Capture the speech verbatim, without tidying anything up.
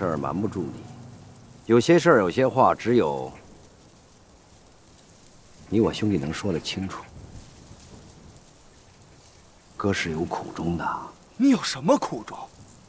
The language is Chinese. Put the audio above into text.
事儿瞒不住你，有些事儿，有些话，只有你我兄弟能说得清楚。哥是有苦衷的。 你有什么苦衷？